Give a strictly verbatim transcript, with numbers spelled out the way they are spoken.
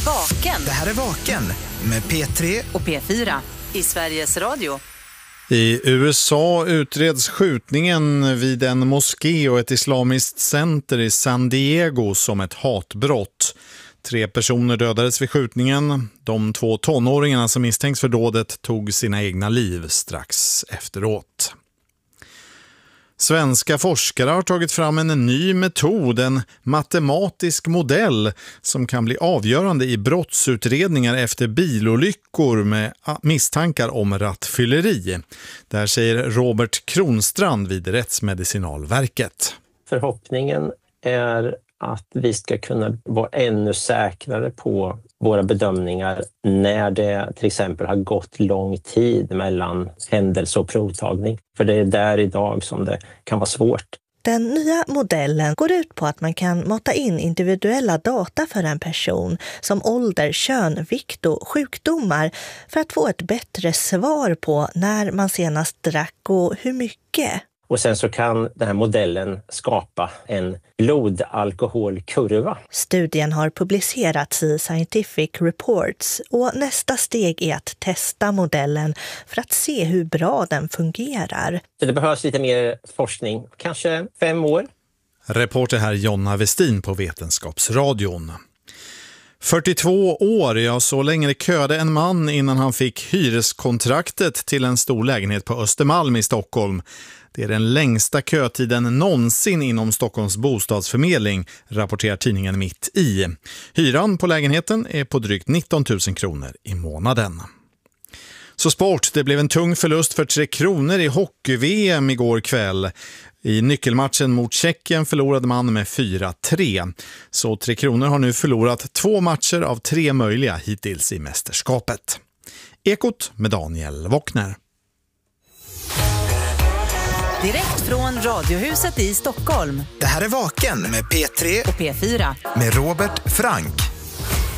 Vaken. Det här är Vaken med P tre och P fyra i Sveriges Radio. I U S A utreds skjutningen vid en moské och ett islamiskt center i San Diego som ett hatbrott. Tre personer dödades vid skjutningen. De två tonåringarna som misstänks för dådet tog sina egna liv strax efteråt. Svenska forskare har tagit fram en ny metod, en matematisk modell som kan bli avgörande i brottsutredningar efter bilolyckor med misstankar om rattfylleri. Det här säger Robert Kronstrand vid Rättsmedicinalverket. Förhoppningen är att vi ska kunna vara ännu säkrare på våra bedömningar när det till exempel har gått lång tid mellan händelse och provtagning. För det är där idag som det kan vara svårt. Den nya modellen går ut på att man kan mata in individuella data för en person som ålder, kön, vikt och sjukdomar för att få ett bättre svar på när man senast drack och hur mycket. Och sen så kan den här modellen skapa en blodalkoholkurva. Studien har publicerats i Scientific Reports och nästa steg är att testa modellen för att se hur bra den fungerar. Så det behövs lite mer forskning, kanske fem år. Reporter här Jonna Westin på Vetenskapsradion. fyrtiotvå år, ja så länge det köade en man innan han fick hyreskontraktet till en stor lägenhet på Östermalm i Stockholm. Det är den längsta kötiden någonsin inom Stockholms bostadsförmedling, rapporterar tidningen Mitt i. Hyran på lägenheten är på drygt nitton tusen kronor i månaden. Så sport, det blev en tung förlust för Tre Kronor i hockey-V M igår kväll. I nyckelmatchen mot Tjeckien förlorade man med fyra tre. Så Tre Kronor har nu förlorat två matcher av tre möjliga hittills i mästerskapet. Ekot med Daniel Wockner. Direkt från Radiohuset i Stockholm. Det här är Vaken med P tre och P fyra med Robert Frank.